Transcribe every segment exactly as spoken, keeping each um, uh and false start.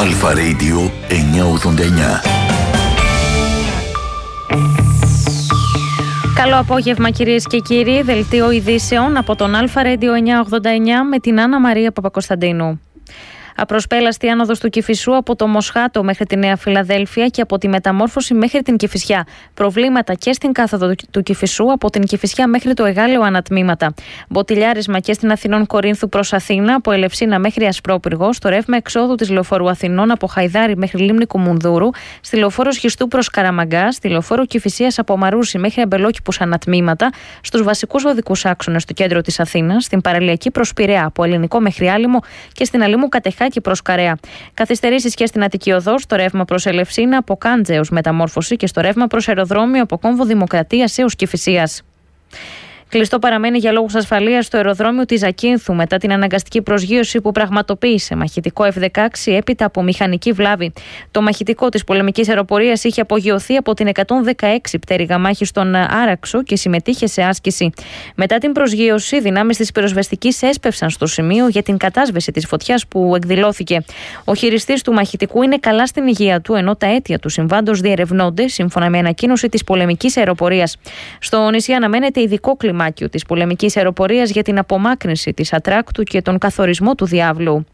Αλφα Radio εννιακόσια ογδόντα εννιά. Καλό απόγευμα κυρίες και κύριοι, δελτίο ειδήσεων από τον Αλφα Radio εννιακόσια ογδόντα εννιά με την Άννα Μαρία Παπακοσταντίνου. Απροσπέλαστη άνοδος του Κηφισού από το Μοσχάτο μέχρι τη Νέα Φιλαδέλφια και από τη Μεταμόρφωση μέχρι την Κηφισιά. Προβλήματα και στην κάθοδο του Κηφισού από την Κηφισιά μέχρι το Εγάλεο ανατμήματα. Μποτιλιάρισμα και στην Αθηνών Κορίνθου προς Αθήνα, από Ελευσίνα μέχρι Ασπρόπυργο, στο ρεύμα εξόδου της Λεωφόρου Αθηνών από Χαϊδάρι μέχρι Λίμνη Κουμουνδούρου, στη Λεωφόρο Σχιστού προς Καραμαγκά, στη Λεωφόρο Κηφισίας από Μαρούσι μέχρι Αμπελόκηπους ανατμήματα, στους βασικούς οδικούς άξονες του κέντρου της Αθήνας, στην παραλιακή προς Πειραιά από Ελληνικό μέχρι Άλυμο και στην Αλήμου Κατεχά και προς Καρέα. Καθυστερήσεις και στην Αττική Οδό, στο ρεύμα προς Ελευσίνα από Κάντζε έως Μεταμόρφωση και στο ρεύμα προς Αεροδρόμιο από Κόμβο Δημοκρατίας έως Κηφισίας. Κλειστό παραμένει για λόγους ασφαλείας στο αεροδρόμιο της Ζακίνθου μετά την αναγκαστική προσγείωση που πραγματοποίησε μαχητικό εφ δεκαέξι έπειτα από μηχανική βλάβη. Το μαχητικό της πολεμικής αεροπορίας είχε απογειωθεί από την εκατόν δεκαέξι πτέρυγα μάχη στον Άραξο και συμμετείχε σε άσκηση. Μετά την προσγείωση, δυνάμεις της πυροσβεστικής έσπευσαν στο σημείο για την κατάσβεση της φωτιάς που εκδηλώθηκε. Ο χειριστής του μαχητικού είναι καλά στην υγεία του, ενώ τα αίτια του συμβάντος διερευνώνται, σύμφωνα με ανακοίνωση της πολεμικής αεροπορίας. Στο νησί αναμένεται ειδικό κλιμάκιο της πολεμικής αεροπορίας για την απομάκρυνση της ατράκτου και τον καθορισμό του διάβλου.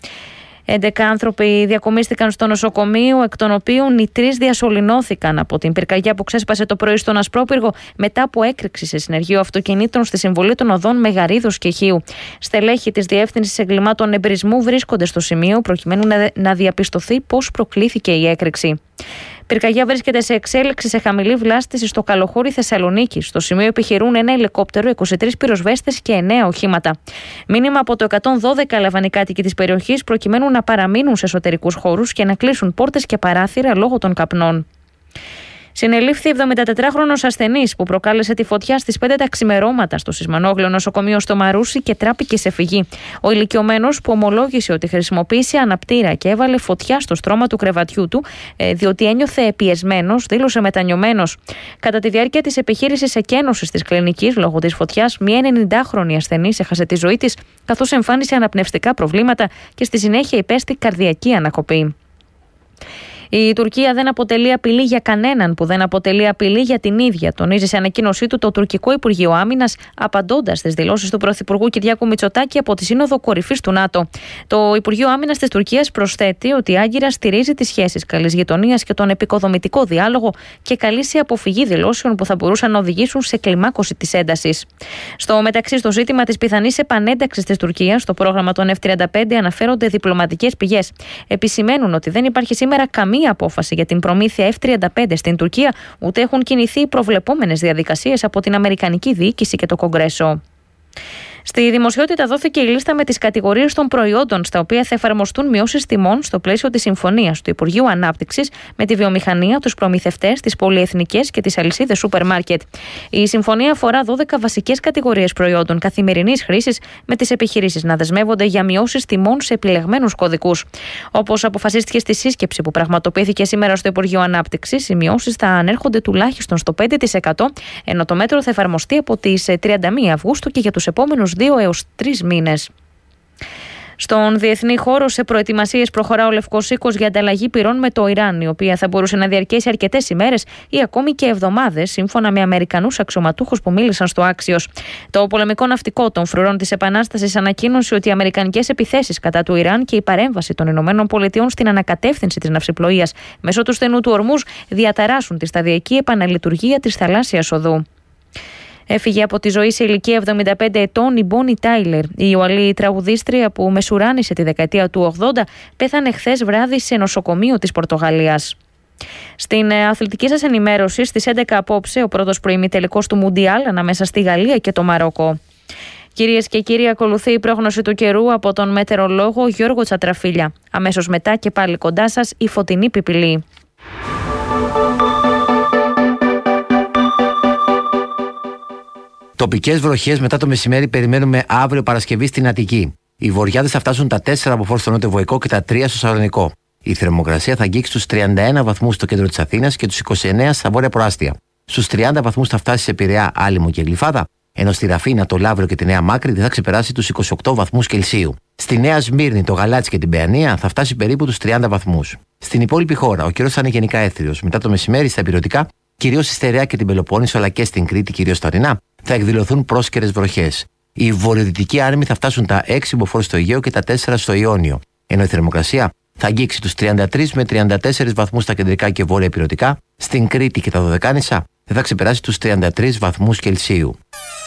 έντεκα άνθρωποι διακομίστηκαν στο νοσοκομείο, εκ των οποίων οι τρεις διασωληνώθηκαν από την πυρκαγιά που ξέσπασε το πρωί στον Ασπρόπυργο μετά από έκρηξη σε συνεργείο αυτοκινήτων στη συμβολή των οδών Μεγαρίδος και Χίου. Στελέχη της Διεύθυνσης Εγκλημάτων Εμπρισμού βρίσκονται στο σημείο προκειμένου να διαπιστωθεί πώς προκλήθηκε η έκρηξη. Πυρκαγιά βρίσκεται σε εξέλιξη σε χαμηλή βλάστηση στο Καλοχώρι Θεσσαλονίκη. Στο σημείο επιχειρούν ένα ελικόπτερο, είκοσι τρεις πυροσβέστες και εννέα οχήματα. Μήνυμα από το εκατόν δώδεκα έλαβαν οι κάτοικοι της περιοχής προκειμένου να παραμείνουν σε εσωτερικούς χώρους και να κλείσουν πόρτες και παράθυρα λόγω των καπνών. Συνελήφθη εβδομηντατετράχρονος ασθενής που προκάλεσε τη φωτιά στις πέντε τα ξημερώματα στο Σισμανόγλιο νοσοκομείο στο Μαρούσι και τράπηκε σε φυγή. Ο ηλικιωμένος, που ομολόγησε ότι χρησιμοποίησε αναπτήρα και έβαλε φωτιά στο στρώμα του κρεβατιού του, διότι ένιωθε πιεσμένος, δήλωσε μετανιωμένος. Κατά τη διάρκεια της επιχείρησης εκένωσης της κλινικής λόγω της φωτιάς, μια ενενηντάχρονη ασθενής έχασε τη ζωή της, καθώς εμφάνισε αναπνευστικά προβλήματα και στη συνέχεια υπέστη καρδιακή ανακοπή. Η Τουρκία δεν αποτελεί απειλή για κανέναν που δεν αποτελεί απειλή για την ίδια, τονίζει σε ανακοίνωσή του το τουρκικό Υπουργείο Άμυνας, απαντώντας στις δηλώσεις του Πρωθυπουργού Κυριάκου Μητσοτάκη από τη Σύνοδο Κορυφής του ΝΑΤΟ. Το Υπουργείο Άμυνας της Τουρκίας προσθέτει ότι η Άγκυρα στηρίζει τις σχέσεις καλής γειτονίας και τον επικοδομητικό διάλογο και καλεί σε αποφυγή δηλώσεων που θα μπορούσαν να οδηγήσουν σε κλιμάκωση της έντασης. Στο μεταξύ, στο ζήτημα της πιθανής επανένταξης της Τουρκίας στο πρόγραμμα των εφ τριάντα πέντε αναφέρονται διπλωματικές πηγές. Επισημαίνουν ότι δεν υπάρχει σήμερα καμία απόφαση για την προμήθεια εφ τριάντα πέντε στην Τουρκία, ούτε έχουν κινηθεί οι προβλεπόμενες διαδικασίες από την Αμερικανική Διοίκηση και το Κογκρέσο. Στη δημοσιότητα δόθηκε η λίστα με τις κατηγορίες των προϊόντων στα οποία θα εφαρμοστούν μειώσεις τιμών στο πλαίσιο της συμφωνίας του Υπουργείου Ανάπτυξης με τη βιομηχανία, τους προμηθευτές, τις πολυεθνικές και τις αλυσίδες σούπερ μάρκετ. Η συμφωνία αφορά δώδεκα βασικές κατηγορίες προϊόντων καθημερινής χρήσης, με τις επιχειρήσεις να δεσμεύονται για μειώσεις τιμών σε επιλεγμένους κωδικούς. Όπως αποφασίστηκε στη σύσκεψη που πραγματοποιήθηκε σήμερα στο Υπουργείο Ανάπτυξης, οι μειώσεις θα ανέρχονται τουλάχιστον στο πέντε τοις εκατό, ενώ το μέτρο θα εφαρμοστεί από τις τριάντα μία Αυγούστου και για τους επόμενους δύο έως τρεις μήνες. Στον διεθνή χώρο, σε προετοιμασίες προχωρά ο Λευκός Οίκος για ανταλλαγή πυρών με το Ιράν, η οποία θα μπορούσε να διαρκέσει αρκετές ημέρες ή ακόμη και εβδομάδες, σύμφωνα με Αμερικανούς αξιωματούχους που μίλησαν στο Άξιος. Το πολεμικό ναυτικό των φρουρών της Επανάστασης ανακοίνωσε ότι οι αμερικανικές επιθέσεις κατά του Ιράν και η παρέμβαση των Ηνωμένων Πολιτειών στην ανακατεύθυνση της ναυσιπλοείας μέσω του στενού του Ορμούζ διαταράσσουν τη σταδιακή επαναλειτουργία της θαλάσσιας οδού. Έφυγε από τη ζωή σε ηλικία εβδομήντα πέντε ετών η Μπόνι Τάιλερ. Η Ιουαλή τραγουδίστρια που μεσουράνησε τη δεκαετία του ογδόντα πέθανε χθες βράδυ σε νοσοκομείο της Πορτογαλίας. Στην αθλητική σας ενημέρωση, στις έντεκα απόψε, ο πρώτος προημιτελικός του Μουντιάλ ανάμεσα στη Γαλλία και το Μαρόκο. Κυρίες και κύριοι, ακολουθεί η πρόγνωση του καιρού από τον μετεωρολόγο Γιώργο Τσατραφίλια. Αμέσως μετά και πάλι κοντά σας η φωτεινή πιπηλή. Τοπικές βροχές μετά το μεσημέρι περιμένουμε αύριο Παρασκευή στην Αττική. Οι βοριάδες θα φτάσουν τα τέσσερα από φόρ στο Νότιο Βοϊκό και τα τρία στο Σαλονικό. Η θερμοκρασία θα αγγίξει στους τριάντα ένα βαθμούς στο κέντρο της Αθήνας και τους είκοσι εννέα στα βόρεια προάστια. Στους τριάντα βαθμούς θα φτάσει σε Πειραιά, Άλυμο και Γλυφάδα Ενώ στη Ραφίνα, το Λαύριο και τη Νέα Μάκρη δεν θα ξεπεράσει τους είκοσι οκτώ βαθμούς Κελσίου. Στη Νέα Σμύρνη, το Γαλάτσι και την Παιανία θα φτάσει περίπου τους τριάντα βαθμούς. Στην υπόλοιπη χώρα, ο καιρός θα είναι γενικά έθριος. Μετά το μεσημέρι, στα ηπειρωτικά, κυρίως στη Στερεά και την Πελοπόννησο, αλλά και στην Κρήτη, κυρίως στα ορεινά, θα εκδηλωθούν πρόσκαιρες βροχές. Οι βορειοδυτικοί άνεμοι θα φτάσουν τα έξι μποφόρ στο Αιγαίο και τα τέσσερα στο Ιόνιο. Ενώ η θερμοκρασία θα αγγίξει τους τριάντα τρεις με τριάντα τέσσερις βαθμούς στα κεντρικά και βόρεια ηπειρωτικά, στην Κρήτη και τα Δωδεκάνησα δεν θα ξεπεράσει τους τριάντα τρεις βαθμούς Κελσίου.